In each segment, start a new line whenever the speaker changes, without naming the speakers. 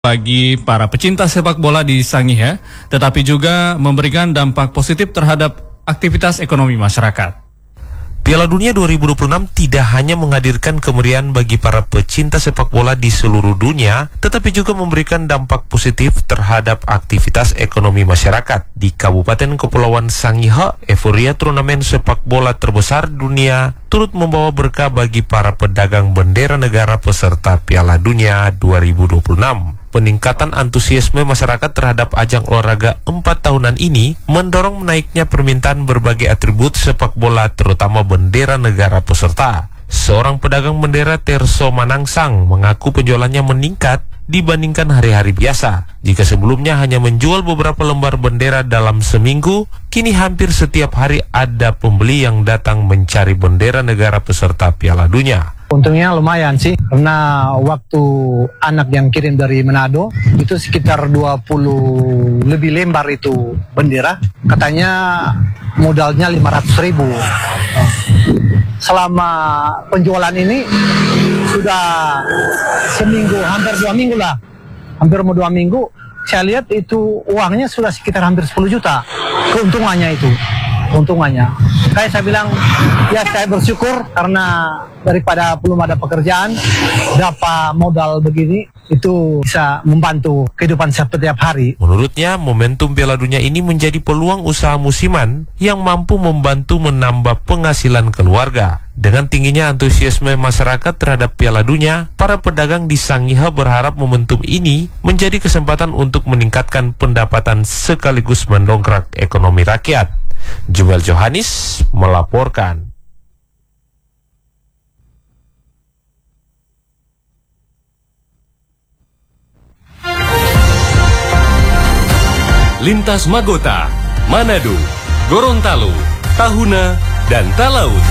bagi para pecinta sepak bola di Sangihe, tetapi juga memberikan dampak positif terhadap aktivitas ekonomi masyarakat.
Piala Dunia 2026 tidak hanya menghadirkan kemeriahan bagi para pecinta sepak bola di seluruh dunia, tetapi juga memberikan dampak positif terhadap aktivitas ekonomi masyarakat. Di Kabupaten Kepulauan Sangihe, euforia turnamen sepak bola terbesar dunia turut membawa berkah bagi para pedagang bendera negara peserta Piala Dunia 2026. Peningkatan antusiasme masyarakat terhadap ajang olahraga 4 tahunan ini mendorong menaiknya permintaan berbagai atribut sepak bola, terutama bendera negara peserta. Seorang pedagang bendera, Terso Manangsang, mengaku penjualannya meningkat dibandingkan hari-hari biasa. Jika sebelumnya hanya menjual beberapa lembar bendera dalam seminggu, kini hampir setiap hari ada pembeli yang datang mencari bendera negara peserta Piala Dunia.
Untungnya lumayan sih, karena waktu anak yang kirim dari Manado itu sekitar 20 lebih lembar itu bendera. Katanya modalnya 500.000. Selama penjualan ini sudah seminggu, hampir 2 minggu lah. Hampir mau 2 minggu, saya lihat itu uangnya sudah sekitar hampir 10 juta. Keuntungannya itu. Kayak saya bilang, ya saya bersyukur karena daripada belum ada pekerjaan, dapat modal begini, itu bisa membantu kehidupan setiap hari.
Menurutnya, momentum Piala Dunia ini menjadi peluang usaha musiman yang mampu membantu menambah penghasilan keluarga. Dengan tingginya antusiasme masyarakat terhadap Piala Dunia, para pedagang di Sangihe berharap momentum ini menjadi kesempatan untuk meningkatkan pendapatan sekaligus mendongkrak ekonomi rakyat. Jumel Johanis melaporkan.
Lintas Magota, Manado, Gorontalo, Tahuna, dan Talaut.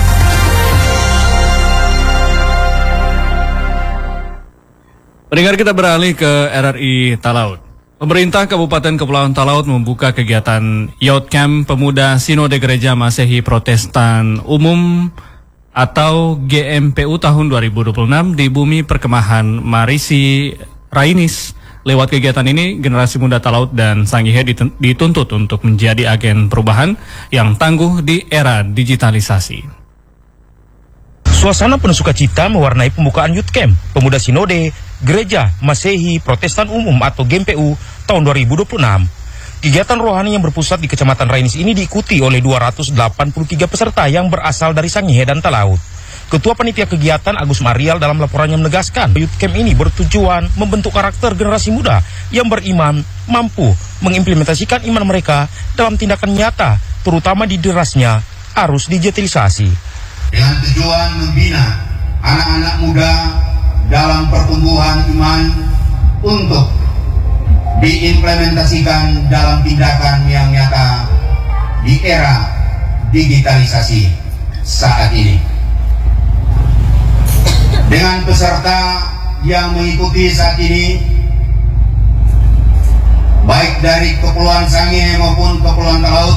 Pendengar, kita beralih ke RRI Talaut. Pemerintah Kabupaten Kepulauan Talaut membuka kegiatan Youth Camp Pemuda Sinode Gereja Masehi Protestan Umum atau GMPU tahun 2026 di Bumi Perkemahan Marisi Rainis. Lewat kegiatan ini, generasi muda Talaut dan Sangihe dituntut untuk menjadi agen perubahan yang tangguh di era digitalisasi.
Suasana penuh sukacita mewarnai pembukaan Youth Camp Pemuda Sinode Gereja Masehi Protestan Umum atau GMPU tahun 2026. Kegiatan rohani yang berpusat di Kecamatan Rainis ini diikuti oleh 283 peserta yang berasal dari Sangihe dan Talaut. Ketua Panitia Kegiatan Agus Marial dalam laporannya menegaskan, Youth Camp ini bertujuan membentuk karakter generasi muda yang beriman, mampu mengimplementasikan iman mereka dalam tindakan nyata, terutama di derasnya arus digitalisasi.
Dengan tujuan membina anak-anak muda dalam pertumbuhan iman untuk diimplementasikan dalam tindakan yang nyata di era digitalisasi saat ini. Dengan peserta yang mengikuti saat ini, baik dari Kepulauan Sangihe maupun Kepulauan Talaut,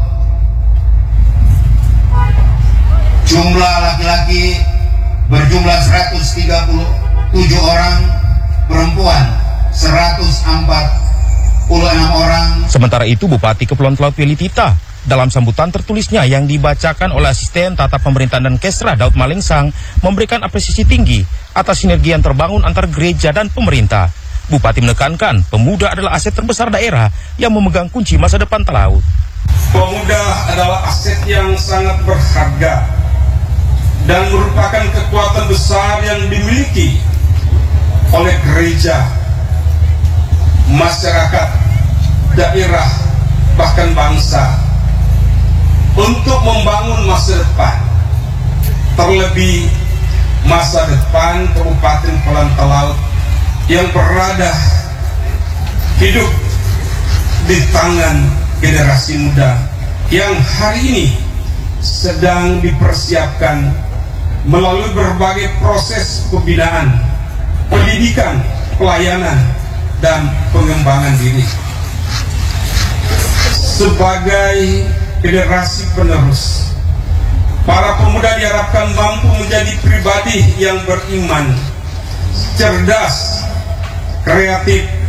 jumlah laki-laki berjumlah 137 orang, perempuan 146 orang.
Sementara itu, Bupati Kepulauan Talaut Willy Tita dalam sambutan tertulisnya yang dibacakan oleh asisten tata pemerintahan dan Kesra Daud Malengsang memberikan apresiasi tinggi atas sinergi yang terbangun antar gereja dan pemerintah. Bupati menekankan pemuda adalah aset terbesar daerah yang memegang kunci masa depan Talaut.
Pemuda adalah aset yang sangat berharga dan merupakan kekuatan besar yang dimiliki oleh gereja, masyarakat, daerah, bahkan bangsa untuk membangun masa depan, terlebih masa depan Kabupaten Kepulauan Talaut yang berada hidup di tangan generasi muda yang hari ini sedang dipersiapkan melalui berbagai proses pembinaan, pendidikan, pelayanan, dan pengembangan diri. Sebagai generasi penerus, para pemuda diharapkan mampu menjadi pribadi yang beriman, cerdas, kreatif,